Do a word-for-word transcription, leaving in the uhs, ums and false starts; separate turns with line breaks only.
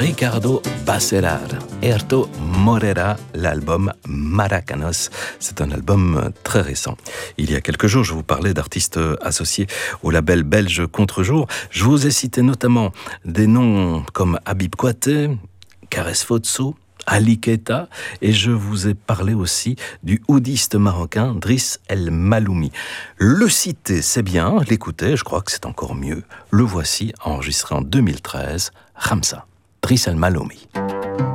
Ricardo Bacelar, Erto Morera, l'album Maracanos. C'est un album très récent. Il y a quelques jours, je vous parlais d'artistes associés au label belge Contre-Jour. Je vous ai cité notamment des noms comme Habib Kouaté, Kares Fotso, Ali Keita, et je vous ai parlé aussi du oudiste marocain Driss El Maloumi. Le citer, c'est bien, l'écouter, je crois que c'est encore mieux. Le voici, enregistré en deux mille treize, Ramsa, Driss El Maloumi.